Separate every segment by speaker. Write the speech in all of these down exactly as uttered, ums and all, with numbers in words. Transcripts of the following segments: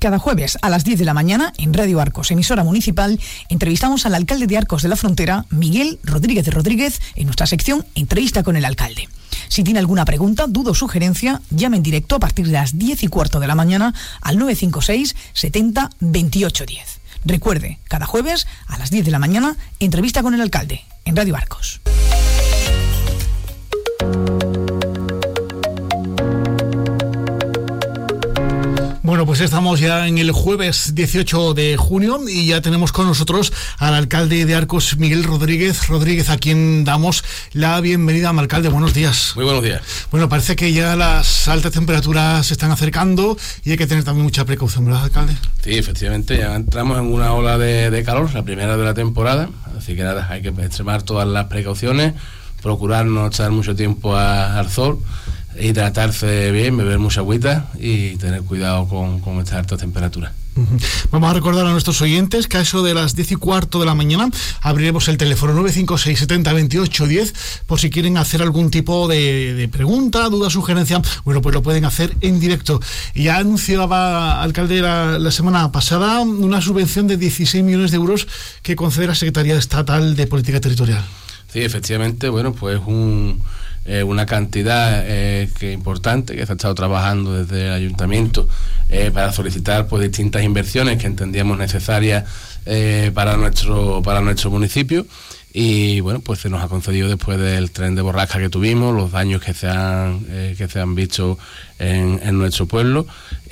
Speaker 1: Cada jueves a las diez de la mañana en Radio Arcos, emisora municipal, entrevistamos al alcalde de Arcos de la Frontera, Miguel Rodríguez de Rodríguez, en nuestra sección Entrevista con el alcalde. Si tiene alguna pregunta, duda o sugerencia, llame en directo a partir de las diez y cuarto de la mañana al nueve cinco seis setenta veintiocho diez. Recuerde, cada jueves a las diez de la mañana, entrevista con el alcalde en Radio Arcos.
Speaker 2: Bueno, pues estamos ya en el jueves dieciocho de junio y ya tenemos con nosotros al alcalde de Arcos, Miguel Rodríguez Rodríguez, a quien damos la bienvenida. Alcalde, buenos días.
Speaker 3: Muy buenos días.
Speaker 2: Bueno, parece que ya las altas temperaturas se están acercando y hay que tener también mucha precaución, ¿verdad, alcalde?
Speaker 3: Sí, efectivamente, ya entramos en una ola de, de calor, la primera de la temporada, así que nada, hay que extremar todas las precauciones, procurar no echar mucho tiempo a, al sol, hidratarse bien, beber mucha agüita y tener cuidado con, con estas altas temperaturas.
Speaker 2: Uh-huh. Vamos a recordar a nuestros oyentes que a eso de las diez y cuarto de la mañana abriremos el teléfono nueve cinco seis setenta veintiocho diez por si quieren hacer algún tipo de, de pregunta, duda, sugerencia. Bueno, pues lo pueden hacer en directo. Ya anunciaba, alcalde, la, la semana pasada una subvención de dieciséis millones de euros que concede la Secretaría Estatal de Política Territorial.
Speaker 3: Sí, efectivamente, bueno, pues un Eh, una cantidad eh, que importante que se ha estado trabajando desde el ayuntamiento eh, para solicitar pues distintas inversiones que entendíamos necesarias eh, para nuestro para nuestro municipio. Y bueno, pues se nos ha concedido después del tren de borrasca que tuvimos, los daños que se han eh, que se han visto en, en nuestro pueblo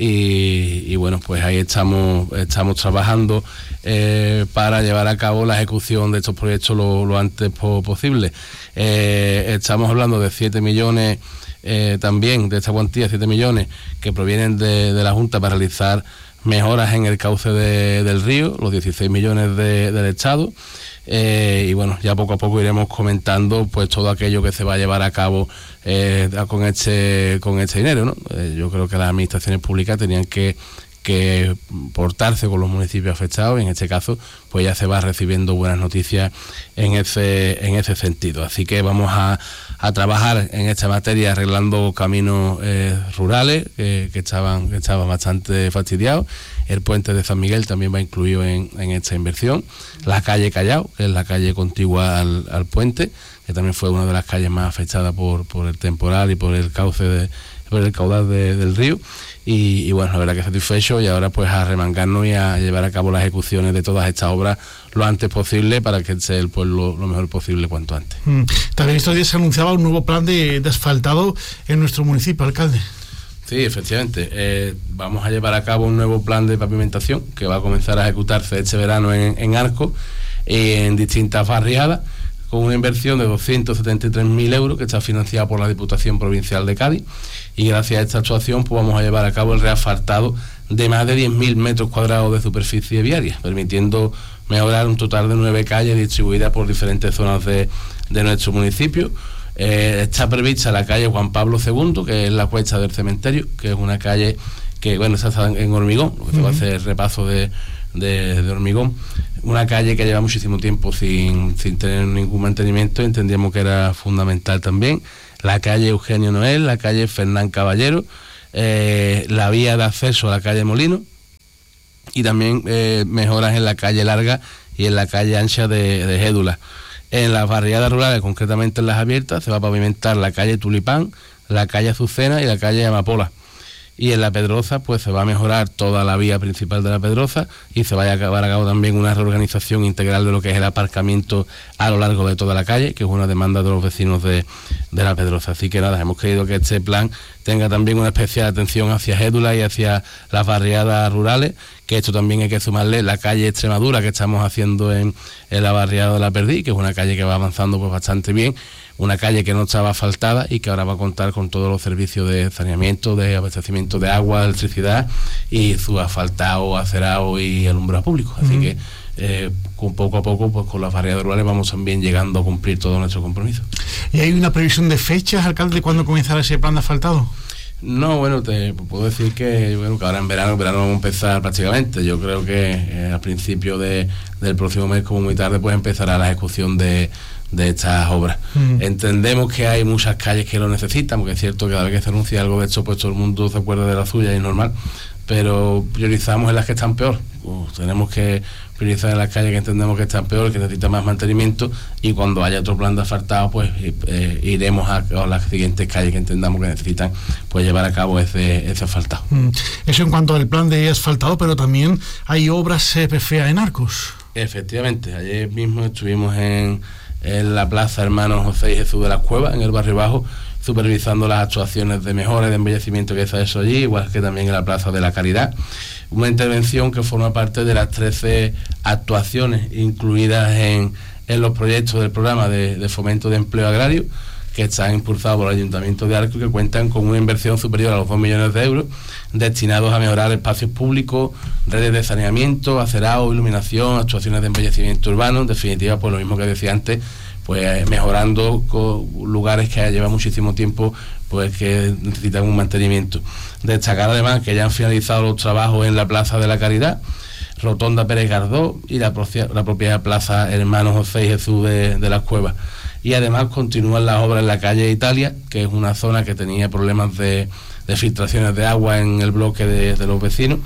Speaker 3: y, y bueno, pues ahí estamos estamos trabajando eh, para llevar a cabo la ejecución de estos proyectos lo, lo antes po- posible. Eh, estamos hablando de siete millones eh, también, de esta cuantía, siete millones que provienen de, de la Junta para realizar mejoras en el cauce de, del río, los dieciséis millones de, del Estado. Eh, y bueno, ya poco a poco iremos comentando pues todo aquello que se va a llevar a cabo eh, con este con este dinero, ¿no? Eh, yo creo que las administraciones públicas tenían que que portarse con los municipios afectados, y en este caso pues ya se va recibiendo buenas noticias en ese en ese sentido. Así que vamos a, a trabajar en esta materia arreglando caminos eh, rurales eh, que estaban que estaban bastante fastidiados. El puente de San Miguel también va incluido en, en esta inversión. La calle Callao, que es la calle contigua al, al puente, que también fue una de las calles más afectadas por, por el temporal y por el cauce de, por el caudal de, del río. Y, y bueno, la verdad que satisfecho, y ahora pues a remangarnos y a llevar a cabo las ejecuciones de todas estas obras lo antes posible para que esté el pueblo lo mejor posible cuanto antes.
Speaker 2: Mm. También estos días se anunciaba un nuevo plan de, de asfaltado en nuestro municipio, alcalde.
Speaker 3: Sí, efectivamente. Eh, vamos a llevar a cabo un nuevo plan de pavimentación que va a comenzar a ejecutarse este verano en, en Arcos, eh, en distintas barriadas, con una inversión de doscientos setenta y tres mil euros que está financiada por la Diputación Provincial de Cádiz, y gracias a esta actuación pues vamos a llevar a cabo el reasfaltado de más de diez mil metros cuadrados de superficie viaria, permitiendo mejorar un total de nueve calles distribuidas por diferentes zonas de, de nuestro municipio. Eh, está prevista la calle Juan Pablo segundo, que es la cuesta del cementerio, que es una calle que, bueno, está en hormigón, lo que se va a hacer repaso de, de, de hormigón, una calle que lleva muchísimo tiempo sin, sin tener ningún mantenimiento, y entendíamos que era fundamental también. La calle Eugenio Noel, la calle Fernán Caballero, eh, la vía de acceso a la calle Molino, y también eh, mejoras en la calle Larga y en la calle Ancha de, de Gédula. En las barriadas rurales, concretamente en las abiertas, se va a pavimentar la calle Tulipán, la calle Azucena y la calle Amapola. Y en la Pedroza pues se va a mejorar toda la vía principal de la Pedroza, y se va a llevar a cabo también una reorganización integral de lo que es el aparcamiento a lo largo de toda la calle, que es una demanda de los vecinos de, de la Pedroza. Así que nada, hemos querido que este plan tenga también una especial atención hacia Gédula y hacia las barriadas rurales, que esto también hay que sumarle la calle Extremadura que estamos haciendo en, en la barriada de la Perdí, que es una calle que va avanzando pues bastante bien, una calle que no estaba asfaltada y que ahora va a contar con todos los servicios de saneamiento, de abastecimiento de agua, electricidad, y su asfaltado, acerado y alumbrado público. Así mm. que eh, con poco a poco, pues con las barriadas rurales vamos también llegando a cumplir todo nuestro compromiso.
Speaker 2: ¿Y hay una previsión de fechas, alcalde, de cuándo comenzará ese plan de asfaltado?
Speaker 3: No, bueno, te puedo decir que, bueno, que ahora en verano, en verano vamos a empezar prácticamente. Yo creo que eh, al principio de, del próximo mes, como muy tarde, pues empezará la ejecución de, de estas obras. Mm. Entendemos que hay muchas calles que lo necesitan, porque es cierto que cada vez que se anuncia algo de esto, pues todo el mundo se acuerda de la suya y es normal, pero priorizamos en las que están peor. Uh, tenemos que priorizar en las calles que entendemos que están peor, que necesitan más mantenimiento, y cuando haya otro plan de asfaltado, pues eh, iremos a, a las siguientes calles que entendamos que necesitan, pues llevar a cabo ese, ese asfaltado. Mm.
Speaker 2: Eso en cuanto al plan de asfaltado, pero también hay obras P F A en Arcos.
Speaker 3: Efectivamente, ayer mismo estuvimos en, en la Plaza Hermanos José y Jesús de las Cuevas, en el Barrio Bajo, supervisando las actuaciones de mejora y de embellecimiento que se ha hecho allí, igual que también en la Plaza de la Caridad. Una intervención que forma parte de las trece actuaciones incluidas en, en los proyectos del programa de, de fomento de empleo agrario, que están impulsados por el Ayuntamiento de Arcos, que cuentan con una inversión superior a los dos millones de euros destinados a mejorar espacios públicos, redes de saneamiento, acerado, iluminación, actuaciones de embellecimiento urbano. En definitiva, pues lo mismo que decía antes, pues mejorando lugares que llevan muchísimo tiempo, pues que necesitan un mantenimiento. Destacar además que ya han finalizado los trabajos en la Plaza de la Caridad, Rotonda Pérez Gardó y la, propia, la propia Plaza Hermanos José y Jesús de, de las Cuevas. Y además continúan las obras en la calle Italia, que es una zona que tenía problemas de, de filtraciones de agua en el bloque de, de los vecinos,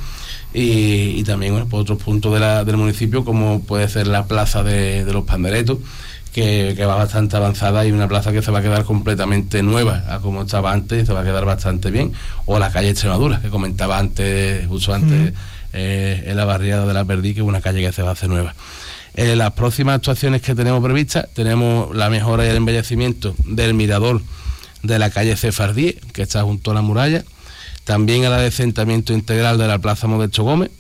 Speaker 3: y, y también, bueno, por otros puntos de la, del municipio, como puede ser la Plaza de, de los Panderetos, Que, que va bastante avanzada, y una plaza que se va a quedar completamente nueva a como estaba antes, se va a quedar bastante bien. O la calle Extremadura, que comentaba antes, justo antes, mm. eh, en la barriada de la Perdiz, que es una calle que se va a hacer nueva. Eh, las próximas actuaciones que tenemos previstas, tenemos la mejora y el embellecimiento del mirador de la calle Cefardíe, que está junto a la muralla, también el adecentamiento integral de la Plaza Modesto Gómez,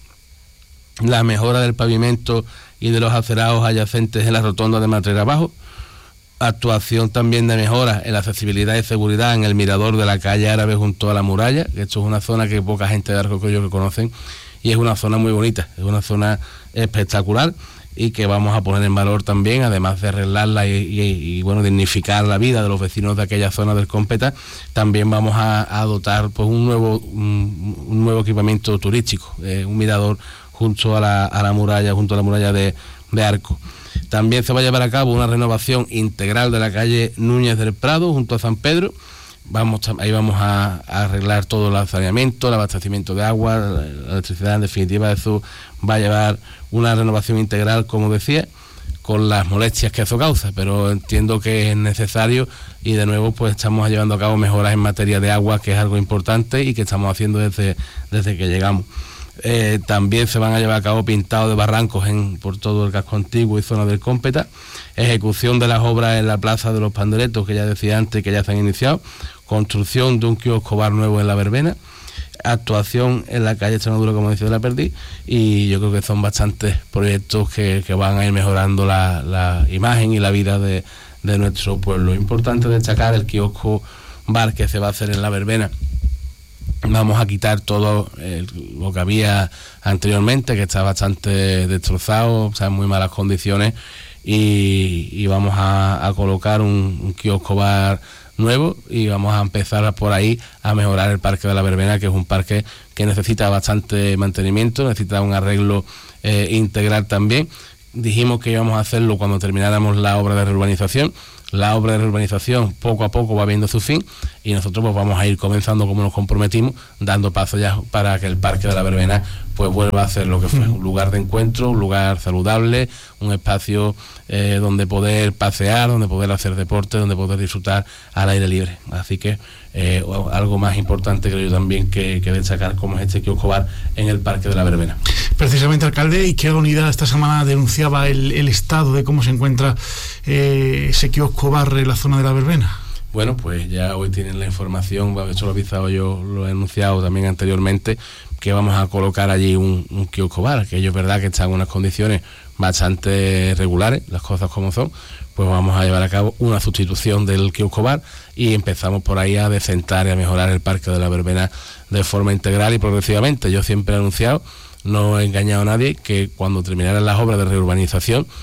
Speaker 3: la mejora del pavimento y de los acerados adyacentes en la rotonda de Matrera Abajo, actuación también de mejora en la accesibilidad y seguridad en el mirador de la calle Árabe junto a la muralla, que esto es una zona que poca gente de Arcos que yo que conocen, y es una zona muy bonita, es una zona espectacular, y que vamos a poner en valor también, además de arreglarla y, y, y bueno, dignificar la vida de los vecinos de aquella zona del Competa. También vamos a, a dotar pues un nuevo un, un nuevo equipamiento turístico, eh, un mirador junto a la, a la muralla, junto a la muralla de, de Arcos. También se va a llevar a cabo una renovación integral de la calle Núñez del Prado, junto a San Pedro. Vamos, ahí vamos a, a arreglar todo el saneamiento, el abastecimiento de agua, la electricidad. En definitiva, eso va a llevar una renovación integral, como decía, con las molestias que eso causa, pero entiendo que es necesario, y de nuevo pues estamos llevando a cabo mejoras en materia de agua, que es algo importante y que estamos haciendo desde, desde que llegamos. Eh, también se van a llevar a cabo pintados de barrancos en, por todo el casco antiguo y zona del Competa, ejecución de las obras en la Plaza de los Panderetos, que ya decía antes, que ya se han iniciado, construcción de un kiosco bar nuevo en la Verbena, actuación en la calle Extremadura, como decía, de la Perdiz, y yo creo que son bastantes proyectos que, que van a ir mejorando la, la imagen y la vida de, de nuestro pueblo. Importante destacar el kiosco bar que se va a hacer en la Verbena. Vamos a quitar todo eh, lo que había anteriormente, que está bastante destrozado, o sea, en muy malas condiciones, y, y vamos a, a colocar un, un kiosco bar nuevo, y vamos a empezar por ahí a mejorar el Parque de la Verbena, que es un parque que necesita bastante mantenimiento, necesita un arreglo eh, integral también. Dijimos que íbamos a hacerlo cuando termináramos la obra de reurbanización. La obra de reurbanización poco a poco va viendo su fin, y nosotros pues vamos a ir comenzando como nos comprometimos, dando paso ya para que el Parque de la Verbena pues vuelva a ser lo que fue, un lugar de encuentro, un lugar saludable, un espacio eh, donde poder pasear, donde poder hacer deporte, donde poder disfrutar al aire libre. Así que eh, algo más importante creo yo también que, que destacar, como es este kiosco bar en el Parque de la Verbena.
Speaker 2: Precisamente, alcalde, Izquierda Unida esta semana denunciaba el, el estado de cómo se encuentra eh, ese kiosco bar en la zona de la Verbena.
Speaker 3: Bueno, pues ya hoy tienen la información, eso lo he avisado yo, lo he anunciado también anteriormente, que vamos a colocar allí un, un kiosco bar, que ello es verdad que está en unas condiciones bastante regulares, las cosas como son. Pues vamos a llevar a cabo una sustitución del kiosco bar, y empezamos por ahí a decentar y a mejorar el Parque de la Verbena de forma integral y progresivamente. Yo siempre he anunciado, no he engañado a nadie, que cuando terminaran las obras de reurbanización,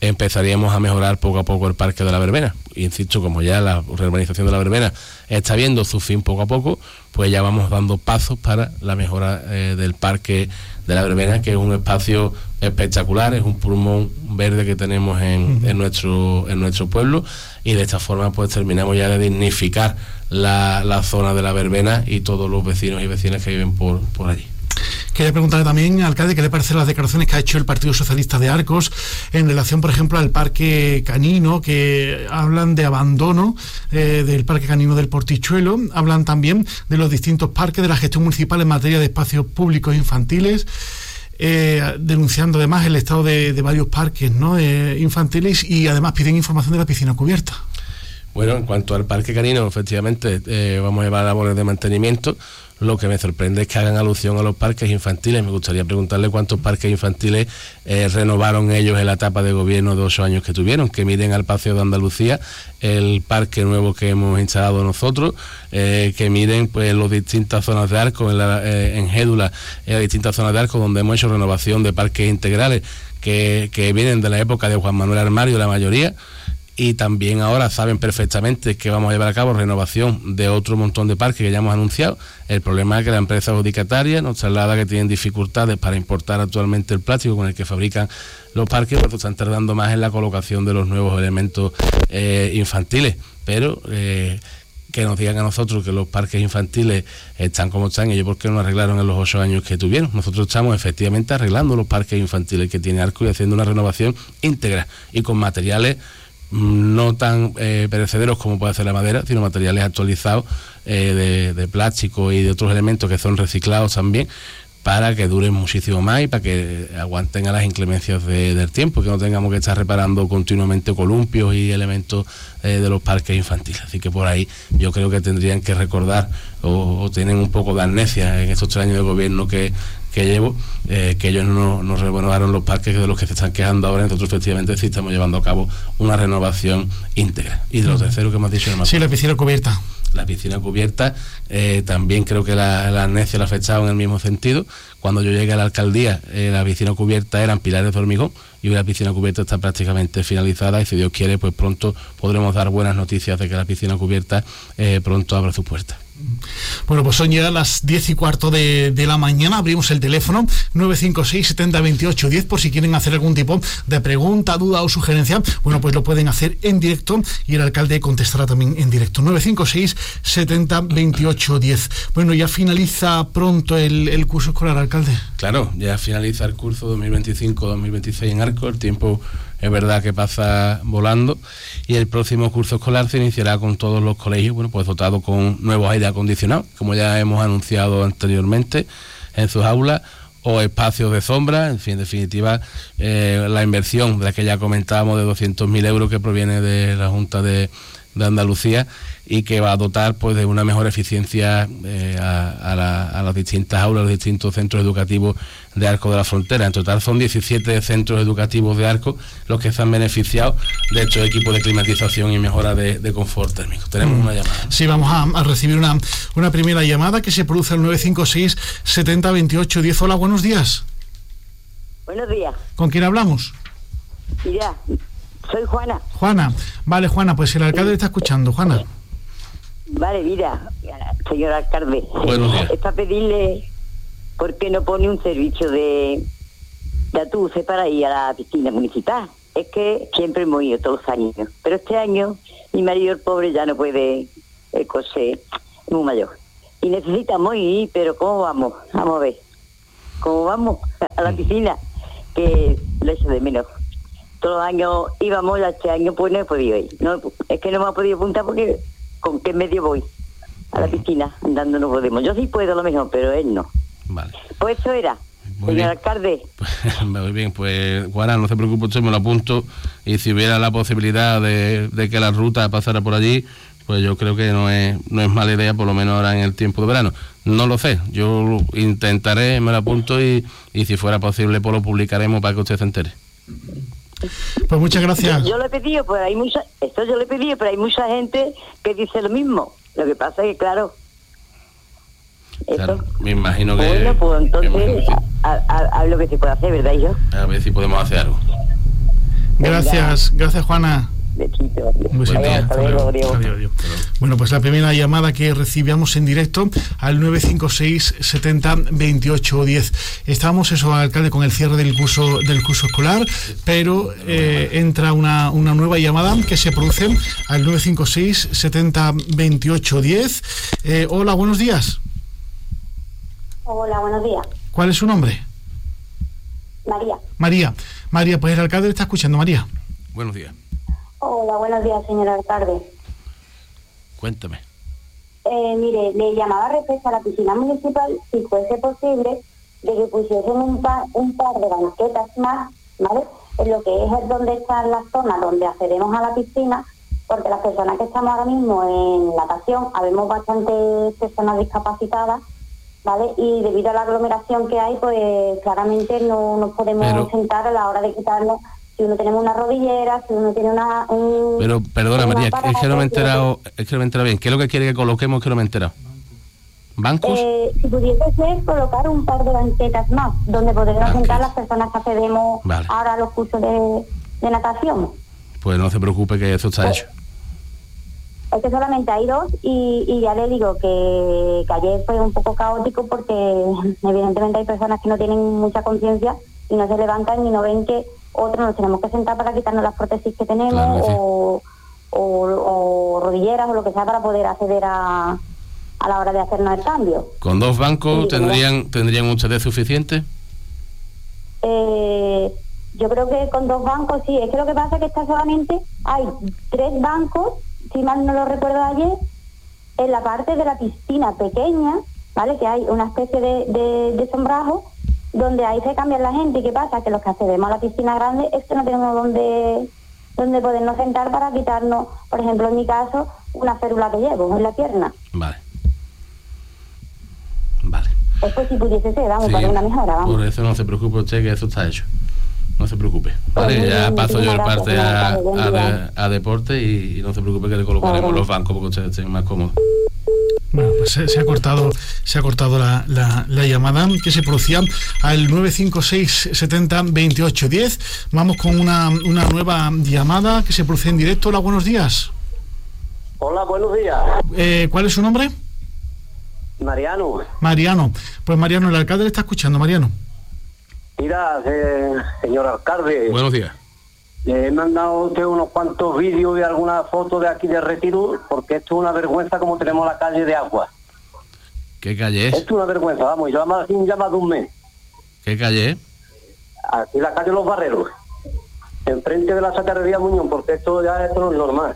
Speaker 3: empezaríamos a mejorar poco a poco el Parque de la Verbena. Insisto, como ya la reurbanización de la Verbena está viendo su fin poco a poco, pues ya vamos dando pasos para la mejora eh, del Parque de la Verbena, que es un espacio espectacular, es un pulmón verde que tenemos en, uh-huh. en nuestro en nuestro pueblo, y de esta forma pues terminamos ya de dignificar la, la zona de la Verbena y todos los vecinos y vecinas que viven por, por allí.
Speaker 2: Quería preguntarle también, alcalde, qué le parecen las declaraciones que ha hecho el Partido Socialista de Arcos en relación, por ejemplo, al parque canino, que hablan de abandono eh, del parque canino del Portichuelo, hablan también de los distintos parques, de la gestión municipal en materia de espacios públicos infantiles, eh, denunciando además el estado de, de varios parques, ¿no?, eh, infantiles, y además piden información de la piscina cubierta.
Speaker 3: Bueno, en cuanto al parque canino, efectivamente, eh, vamos a llevar labores de mantenimiento. Lo que me sorprende es que hagan alusión a los parques infantiles. Me gustaría preguntarle cuántos parques infantiles eh, renovaron ellos en la etapa de gobierno de ocho años que tuvieron, que miren al Paseo de Andalucía, el parque nuevo que hemos instalado nosotros, eh, que miren pues las distintas zonas de Arcos, en, la, eh, en Gédula, en las distintas zonas de Arcos donde hemos hecho renovación de parques integrales que, que vienen de la época de Juan Manuel Armario, la mayoría. Y también ahora saben perfectamente que vamos a llevar a cabo renovación de otro montón de parques que ya hemos anunciado. El problema es que la empresa adjudicataria nos traslada que tienen dificultades para importar actualmente el plástico con el que fabrican los parques, porque están tardando más en la colocación de los nuevos elementos eh, infantiles. Pero eh, que nos digan a nosotros que los parques infantiles están como están, ellos por qué no arreglaron en los ocho años que tuvieron. Nosotros estamos efectivamente arreglando los parques infantiles que tiene Arcos y haciendo una renovación íntegra y con materiales no tan eh, perecederos como puede ser la madera, sino materiales actualizados eh, de, de plástico y de otros elementos que son reciclados también, para que duren muchísimo más y para que aguanten a las inclemencias de, del tiempo, que no tengamos que estar reparando continuamente columpios y elementos eh, de los parques infantiles. Así que por ahí yo creo que tendrían que recordar o, o tienen un poco de amnesia en estos tres años de gobierno que que llevo, eh, que ellos no, no renovaron los parques de los que se están quejando ahora. Nosotros efectivamente sí estamos llevando a cabo una renovación íntegra. Y de lo tercero que hemos dicho, el
Speaker 2: sí, la piscina cubierta.
Speaker 3: La piscina cubierta, eh, también creo que la, la amnesia la ha afectado en el mismo sentido. Cuando yo llegué a la alcaldía, eh, la piscina cubierta eran pilares de hormigón, y hoy la piscina cubierta está prácticamente finalizada, y si Dios quiere, pues pronto podremos dar buenas noticias de que la piscina cubierta eh, pronto abra sus puertas.
Speaker 2: Bueno, pues son ya las diez y cuarto de, de la mañana. Abrimos el teléfono nueve cinco seis, setenta, veintiocho, diez por si quieren hacer algún tipo de pregunta, duda o sugerencia. Bueno, pues lo pueden hacer en directo y el alcalde contestará también en directo. nueve cinco seis, setenta, veintiocho, diez. Bueno, ya finaliza pronto el, el curso escolar, alcalde.
Speaker 3: Claro, ya finaliza el curso dos mil veinticinco dos mil veintiséis en Arcos. El tiempo es verdad que pasa volando, y el próximo curso escolar se iniciará con todos los colegios, bueno, pues dotados con nuevos aire acondicionados, como ya hemos anunciado anteriormente, en sus aulas, o espacios de sombra. En fin, en definitiva, eh, la inversión de la que ya comentábamos de doscientos mil euros que proviene de la Junta de, de Andalucía, y que va a dotar pues de una mejor eficiencia eh, a, a, la, a las distintas aulas, a los distintos centros educativos de Arcos de la Frontera. En total son diecisiete centros educativos de Arcos los que se han beneficiado de estos equipos de climatización y mejora de, de confort térmico. Tenemos mm. una llamada.
Speaker 2: Sí, vamos a, a recibir una, una primera llamada que se produce al nueve cinco seis, setenta, veintiocho, diez. Hola, buenos días.
Speaker 4: Buenos días.
Speaker 2: ¿Con quién hablamos?
Speaker 4: Mira, soy Juana.
Speaker 2: Juana, vale, Juana, pues el alcalde está escuchando. Juana.
Speaker 4: Vale, mira, señor alcalde, es para pedirle por qué no pone un servicio de, de atuce para ir a la piscina municipal. Es que siempre hemos ido todos los años, pero este año mi marido, el pobre, ya no puede eh, coser, es muy mayor. Y necesitamos ir, pero ¿cómo vamos? Vamos a ver. ¿Cómo vamos a la piscina? Que lo echo de menos. Todos los años íbamos, este año pues no he podido ir. No, es que no me ha podido apuntar porque ¿con qué medio voy a la piscina? Andando no podemos. Yo sí puedo a lo mejor, pero él no.
Speaker 3: Vale.
Speaker 4: Pues eso era, muy señor bien. Alcalde.
Speaker 3: Muy bien, pues Juana, no se preocupe usted, me lo apunto, y si hubiera la posibilidad de, de que la ruta pasara por allí, pues yo creo que no es no es mala idea, por lo menos ahora en el tiempo de verano. No lo sé, yo intentaré, me lo apunto, y, y si fuera posible pues lo publicaremos para que usted se entere.
Speaker 2: Pues muchas gracias.
Speaker 4: Yo, yo le he pedido, pues hay mucha, esto yo le he pedido, pero hay mucha gente que dice lo mismo. Lo que pasa es que, claro,
Speaker 3: claro
Speaker 4: esto,
Speaker 3: me imagino que...
Speaker 4: Bueno, pues entonces, a, a, a, a lo que se puede hacer, ¿verdad, hijo?
Speaker 3: A ver si podemos hacer algo.
Speaker 2: Gracias, Venga. gracias Juana.
Speaker 4: Besito.
Speaker 2: Un besito. Hasta luego, adiós, adiós. Bueno, pues la primera llamada que recibíamos en directo al nueve cinco seis setenta veintiocho diez. Estábamos, eso, alcalde, con el cierre del curso del curso escolar, pero eh, entra una, una nueva llamada que se produce al nueve cinco seis setenta veintiocho diez. Eh, hola, buenos días.
Speaker 5: Hola, buenos días.
Speaker 2: ¿Cuál es su nombre?
Speaker 5: María.
Speaker 2: María. María, pues el alcalde le está escuchando. María.
Speaker 3: Buenos días.
Speaker 5: Hola, buenos días, señor alcalde.
Speaker 3: Cuéntame.
Speaker 5: Eh, mire, le llamaba respecto a la piscina municipal, si fuese posible, de que pusiesen un par, un par de banquetas más, ¿vale? En lo que es donde están las zonas donde accedemos a la piscina, porque las personas que estamos ahora mismo en natación, habemos bastantes personas discapacitadas, ¿vale? Y debido a la aglomeración que hay, pues claramente no nos podemos Pero... sentar a la hora de quitarnos. Si uno tenemos una rodillera, si uno tiene una... Un,
Speaker 3: Pero, perdona, María, es que no me he enterado, es que no me he enterado bien. ¿Qué es lo que quiere que coloquemos que no me he enterado? ¿Bancos?
Speaker 5: Eh, si pudiese ser, colocar un par de banquetas más, donde podremos sentar las personas que accedemos vale. ahora a los cursos de, de natación.
Speaker 3: Pues no se preocupe que eso está
Speaker 5: pues,
Speaker 3: hecho.
Speaker 5: Es que solamente hay dos y, y ya le digo que, que ayer fue un poco caótico porque evidentemente hay personas que no tienen mucha conciencia y no se levantan y no ven que otros nos tenemos que sentar para quitarnos las prótesis que tenemos claro que sí. o, o, o rodilleras o lo que sea para poder acceder a, a la hora de hacernos el cambio.
Speaker 3: ¿Con dos bancos sí, tendrían tendrían ustedes suficiente?
Speaker 5: Eh, yo creo que con dos bancos sí. Es que lo que pasa es que está solamente hay tres bancos, si mal no lo recuerdo ayer, en la parte de la piscina pequeña, ¿vale? Que hay una especie de, de, de sombrajo donde ahí se cambia la gente. ¿Y qué pasa? Que los que accedemos a la piscina grande es que no tenemos donde, donde podernos sentar para quitarnos, por ejemplo, en mi caso, una férula que llevo en la pierna.
Speaker 3: Vale. Vale.
Speaker 5: Es pues si pudiese ser, vamos, sí, para una mejora, vamos.
Speaker 3: Por eso no se preocupe usted, que eso está hecho. No se preocupe. Vale, pues ya paso yo el parte a, a, de, a deporte y, y no se preocupe que le colocaremos claro. los bancos porque ustedes estén más cómodos.
Speaker 2: Bueno, pues se, se ha cortado se ha cortado la, la, la llamada que se producía al nueve cinco seis setenta veintiocho diez. Vamos con una, una nueva llamada que se produce en directo. Hola, buenos días.
Speaker 6: Hola, buenos días.
Speaker 2: Eh, ¿Cuál es su nombre?
Speaker 6: Mariano.
Speaker 2: Mariano. Pues Mariano, el alcalde le está escuchando. Mariano.
Speaker 6: Mira, eh, señor alcalde.
Speaker 3: Buenos días.
Speaker 6: Le he mandado usted unos cuantos vídeos y algunas fotos de aquí de Retiro, porque esto es una vergüenza como tenemos la calle de agua.
Speaker 3: ¿Qué calle es?
Speaker 6: Esto es una vergüenza, vamos, yo más sin ya más de un mes.
Speaker 3: ¿Qué calle es?
Speaker 6: Aquí la calle Los Barreros, enfrente de la Sacarrería Muñón, porque esto ya esto no es normal.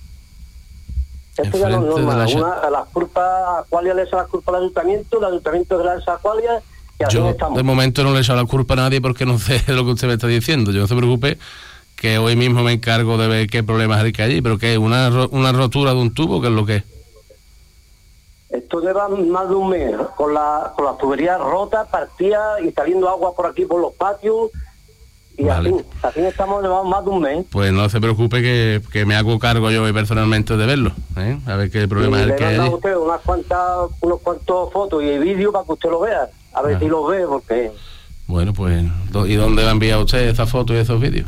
Speaker 6: Esto ya no es normal. La... Una, a las culpas, Acualia le echa las culpas al ayuntamiento, el ayuntamiento de la Acualia.
Speaker 3: Yo de momento no le he echado la culpa a nadie porque no sé lo que usted me está diciendo. Yo no se preocupe que hoy mismo me encargo de ver qué problemas hay que allí, pero ¿qué es? ¿Una, una rotura de un tubo? ¿Qué es lo que es?
Speaker 6: Esto lleva más de un mes, con, la, con las tuberías rotas, partidas y saliendo agua por aquí, por los patios, y vale. así, así estamos llevando más de un mes.
Speaker 3: Pues no se preocupe que, que me hago cargo yo hoy personalmente de verlo, ¿eh? A ver qué problema es el que hay.
Speaker 6: Le he mandado a usted unas cuantas, unos cuantos fotos y vídeos para que usted lo vea, a ver ah. si los ve, porque...
Speaker 3: Bueno, pues, ¿y dónde va a enviar usted esas fotos y esos vídeos?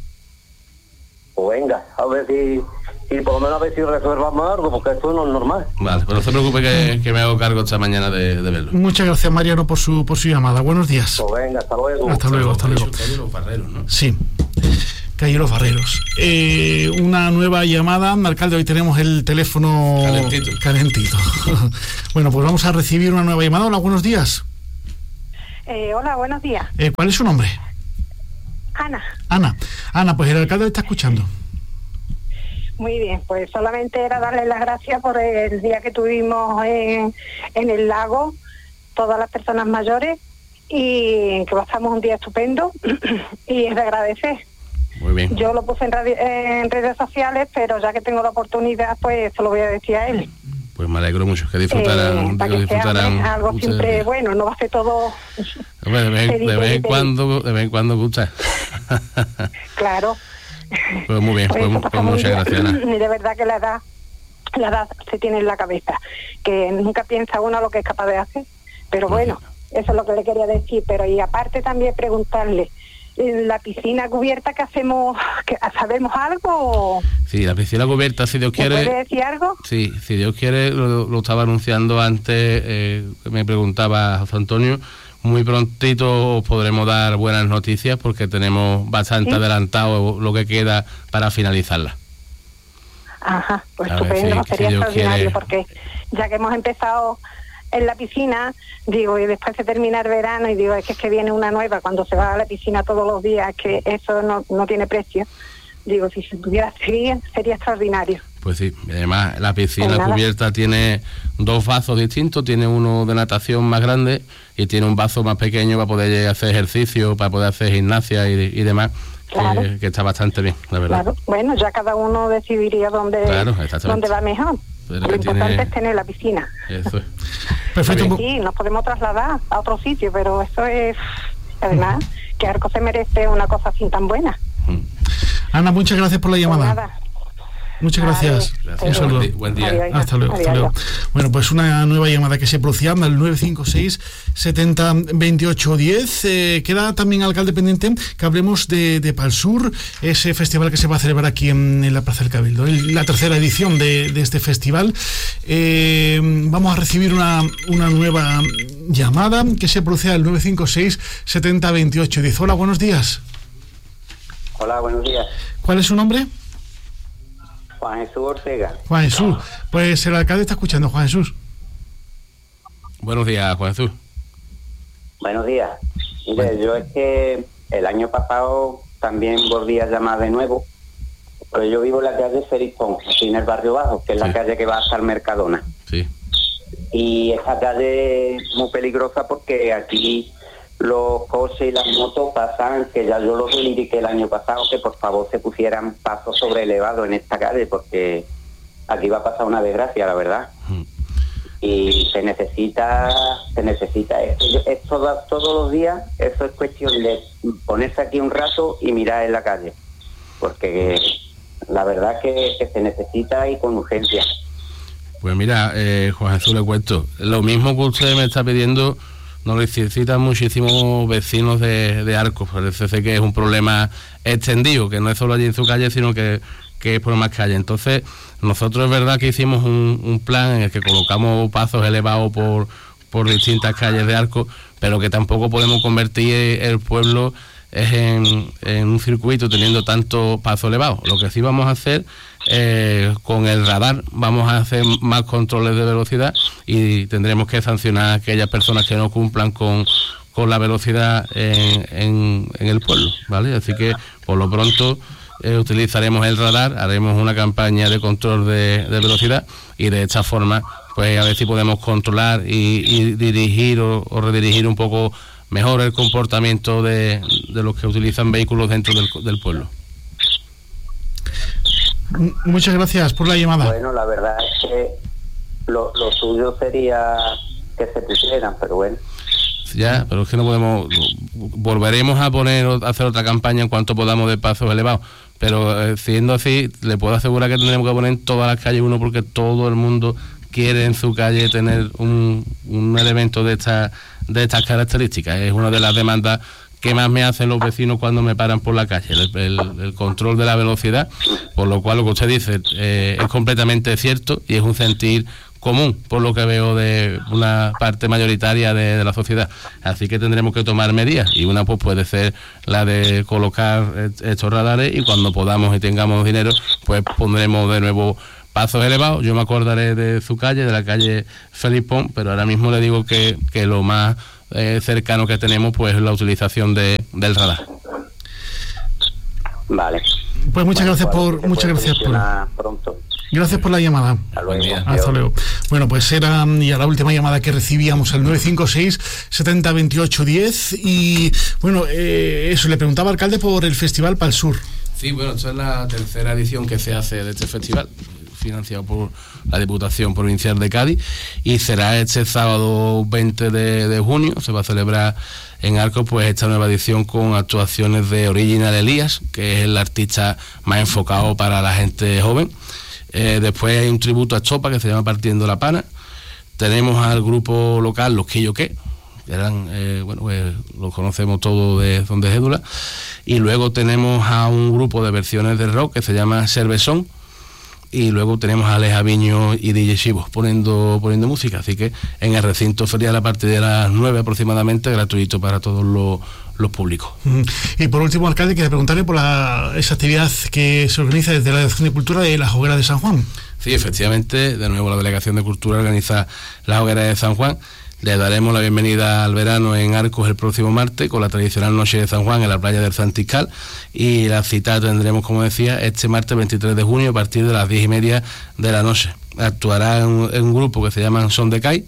Speaker 6: Pues venga, a ver si, si por lo menos a ver si reservamos algo, porque esto no es normal.
Speaker 3: Vale, pero no se preocupe que, que me hago cargo esta mañana de, de verlo.
Speaker 2: Muchas gracias, Mariano, por su por su llamada. Buenos días.
Speaker 6: Pues venga, hasta luego.
Speaker 2: Hasta luego, hasta luego.
Speaker 3: Calle Los Barreros, ¿no?
Speaker 2: Sí, Calle Los Barreros. Eh, una nueva llamada, alcalde, hoy tenemos el teléfono
Speaker 3: calentito.
Speaker 2: calentito. Bueno, pues vamos a recibir una nueva llamada. Hola, buenos días.
Speaker 7: Eh, hola, buenos días.
Speaker 2: Eh, ¿Cuál es su nombre?
Speaker 7: Ana.
Speaker 2: Ana. Ana, pues el alcalde está escuchando.
Speaker 7: Muy bien, pues solamente era darle las gracias por el día que tuvimos en, en el lago, todas las personas mayores, y que pasamos un día estupendo, y es de agradecer.
Speaker 3: Muy bien.
Speaker 7: Yo lo puse en, radio, en redes sociales, pero ya que tengo la oportunidad, pues se lo voy a decir a él.
Speaker 3: Pues me alegro mucho, que disfrutarán.
Speaker 7: Eh, para que, que disfrutarán sea, algo ustedes. Siempre bueno, no va a ser todo...
Speaker 3: Bueno, de vez, de vez en cuando, de vez en cuando gusta.
Speaker 7: Claro.
Speaker 3: Pues muy bien, pues, pues, pues muchas gracias, Ana.
Speaker 7: Y de verdad que la edad, la edad se tiene en la cabeza, que nunca piensa uno lo que es capaz de hacer, pero bueno, eso es lo que le quería decir. Pero y aparte también preguntarle, la piscina cubierta, ¿qué hacemos? ¿Qué, ¿Sabemos algo?
Speaker 3: Sí, la piscina cubierta, si Dios quiere...
Speaker 7: ¿Puede decir algo?
Speaker 3: Sí, si Dios quiere, lo, lo estaba anunciando antes, eh, me preguntaba José Antonio, muy prontito podremos dar buenas noticias porque tenemos bastante ¿Sí? adelantado lo que queda para finalizarla.
Speaker 7: Ajá, pues a estupendo, ver, sí, sería si extraordinario, quiere... porque ya que hemos empezado en la piscina, digo, y después se termina el verano, y digo, es que es que viene una nueva, cuando se va a la piscina todos los días, que eso no, no tiene precio. Digo, si se pudiera seguir, sería extraordinario.
Speaker 3: Pues sí, además la piscina pues cubierta tiene dos vasos distintos, tiene uno de natación más grande y tiene un vaso más pequeño para poder hacer ejercicio, para poder hacer gimnasia y, y demás. Claro. Que, que está bastante bien, la verdad.
Speaker 7: Claro. Bueno, ya cada uno decidiría dónde, claro, dónde va mejor. Pero lo importante tiene... es tener la piscina.
Speaker 3: Eso es.
Speaker 2: Perfecto.
Speaker 7: Sí, nos podemos trasladar a otro sitio, pero eso es, además, que Arcos se merece una cosa así tan buena.
Speaker 2: Ana, muchas gracias por la llamada.
Speaker 7: Pues nada.
Speaker 2: Muchas gracias.
Speaker 3: Gracias. Un saludo. Buen día.
Speaker 7: Adiós,
Speaker 2: hasta luego.
Speaker 7: adiós,
Speaker 2: hasta luego.
Speaker 7: adiós.
Speaker 2: Bueno, pues una nueva llamada que se producía al nueve cinco seis, setenta, veintiocho, diez. Eh, queda también, alcalde, pendiente que hablemos de, de Palsur, ese festival que se va a celebrar aquí en, en la Plaza del Cabildo. El, la tercera edición de, de este festival. Eh, vamos a recibir una, una nueva llamada que se produce al nueve cinco seis, setenta, veintiocho, diez. Hola, buenos días.
Speaker 8: Hola, buenos días.
Speaker 2: ¿Cuál es su nombre?
Speaker 8: Juan Jesús Ortega.
Speaker 2: Juan Jesús, pues el alcalde está escuchando. Juan Jesús.
Speaker 3: Buenos días, Juan Jesús.
Speaker 8: Buenos días. Mire, bueno. Yo es que el año pasado también volví a llamar de nuevo, pero yo vivo en la calle Félix Pons, aquí en el barrio Bajo, que es sí. la calle que va hasta el Mercadona.
Speaker 3: Sí.
Speaker 8: Y esta calle es muy peligrosa porque aquí los coches y las motos pasan, que ya yo los reivindiqué el año pasado, que por favor se pusieran pasos sobre elevados en esta calle, porque aquí va a pasar una desgracia, la verdad. Mm. Y se necesita, se necesita, es, es todo, todos los días, eso es cuestión de ponerse aquí un rato y mirar en la calle, porque la verdad que, que se necesita y con urgencia.
Speaker 3: Pues mira, eh, Juan Jesús, le cuento, lo mismo que usted me está pidiendo, nos necesitan muchísimos vecinos de, de Arcos. Parece ser que es un problema extendido, que no es solo allí en su calle, sino que, que es por más calles. Entonces, nosotros es verdad que hicimos un, un plan en el que colocamos pasos elevados por, por distintas calles de Arcos, pero que tampoco podemos convertir el pueblo en, en un circuito teniendo tantos pasos elevados. Lo que sí vamos a hacer, eh, con el radar, vamos a hacer más controles de velocidad y tendremos que sancionar a aquellas personas que no cumplan con, con la velocidad en, en, en el pueblo, ¿vale? Así que, por lo pronto, eh, utilizaremos el radar, haremos una campaña de control de, de velocidad y de esta forma, pues a ver si podemos controlar y, y dirigir o, o redirigir un poco mejor el comportamiento de, de los que utilizan vehículos dentro del, del pueblo.
Speaker 2: Muchas gracias por la llamada.
Speaker 8: Bueno, la verdad es que lo, lo suyo sería que se pusieran, pero bueno.
Speaker 3: Ya, pero es que no podemos... Volveremos a poner, a hacer otra campaña en cuanto podamos de pasos elevados, pero eh, siendo así, le puedo asegurar que tendremos que poner en todas las calles uno, porque todo el mundo quiere en su calle tener un, un elemento de esta, de estas características. Es una de las demandas que más me hacen los vecinos cuando me paran por la calle, el, el, el control de la velocidad, por lo cual lo que usted dice eh, es completamente cierto y es un sentir común, por lo que veo de una parte mayoritaria de, de la sociedad. Así que tendremos que tomar medidas, y una pues puede ser la de colocar estos radares, y cuando podamos y tengamos dinero, pues pondremos de nuevo pasos elevados. Yo me acordaré de su calle, de la calle Félix Pons, pero ahora mismo le digo que, que lo más eh, cercano que tenemos pues es la utilización de, del radar.
Speaker 8: Vale.
Speaker 2: Pues muchas bueno, gracias por muchas gracias por
Speaker 8: pronto.
Speaker 2: Gracias por la llamada.
Speaker 8: Hasta luego.
Speaker 2: Hasta luego. Bueno, pues era ya la última llamada que recibíamos, al nueve cinco seis, setenta, veintiocho, diez. Y bueno, eh, eso, le preguntaba al alcalde por el Festival Palsur.
Speaker 3: Sí, bueno, esta es la tercera edición que se hace de este festival, financiado por la Diputación Provincial de Cádiz, y será este sábado veinte de junio. Se va a celebrar en Arcos pues esta nueva edición con actuaciones de Original Elías, que es el artista más enfocado para la gente joven. Eh, después hay un tributo a Chopa que se llama Partiendo la Pana. Tenemos al grupo local Los Que Yo Que, eran, eh, bueno, eh, los conocemos todos de Son de Gédula. Y luego tenemos a un grupo de versiones de rock que se llama Cervezón. Y luego tenemos a Alex Aviño y D J Chivo poniendo, poniendo música. Así que en el recinto ferial a partir de las nueve aproximadamente, gratuito para todos los, los públicos.
Speaker 2: Y por último, alcalde, quería preguntarle por la, esa actividad que se organiza desde la Delegación de Cultura de la Hoguera de San Juan.
Speaker 3: Sí, efectivamente, de nuevo la Delegación de Cultura organiza la Hoguera de San Juan. Le daremos la bienvenida al verano en Arcos el próximo martes con la tradicional Noche de San Juan en la playa del Santiscal, y la cita tendremos, como decía, este martes veintitrés de junio a partir de las diez y media de la noche. Actuará en un, en un grupo que se llama Son de Cai,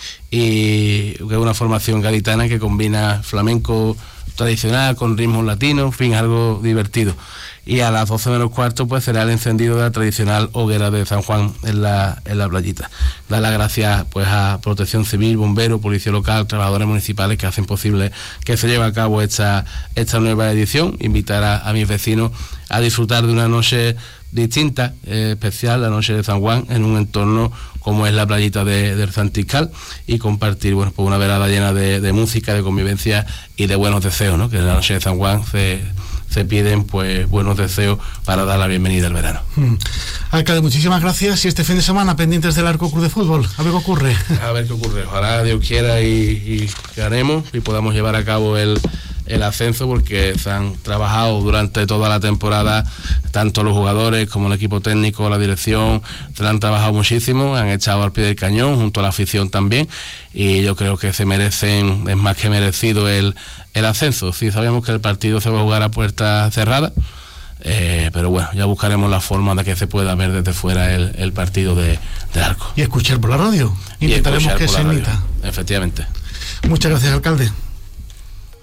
Speaker 3: y que es una formación gaditana que combina flamenco tradicional con ritmos latinos, en fin, algo divertido. Y a las doce menos cuarto pues será el encendido de la tradicional hoguera de San Juan en la, en la playita. Dar las gracias pues a Protección Civil, Bomberos, Policía Local, trabajadores municipales que hacen posible que se lleve a cabo esta, esta nueva edición. Invitar a, a mis vecinos a disfrutar de una noche distinta, eh, especial, la Noche de San Juan, en un entorno como es la playita de, del Santiscal, y compartir, bueno, pues una velada llena de, de música, de convivencia y de buenos deseos, ¿no? Que en la Noche de San Juan se se piden pues buenos deseos para dar la bienvenida al verano.
Speaker 2: Mm. Alcalde, muchísimas gracias, y este fin de semana pendientes del Arco Club de Fútbol, a ver qué ocurre.
Speaker 3: A ver qué ocurre, ojalá Dios quiera y, y ganemos y podamos llevar a cabo el, el ascenso, porque se han trabajado durante toda la temporada, tanto los jugadores como el equipo técnico, la dirección, se han trabajado muchísimo, han echado al pie del cañón, junto a la afición también, y yo creo que se merecen, es más que merecido el, el ascenso. Sí, sabemos que el partido se va a jugar a puerta cerrada, eh, pero bueno, ya buscaremos la forma de que se pueda ver desde fuera el, el partido de, de Arco.
Speaker 2: Y escuchar por la radio, intentaremos que se emita.
Speaker 3: Efectivamente.
Speaker 2: Muchas gracias, alcalde.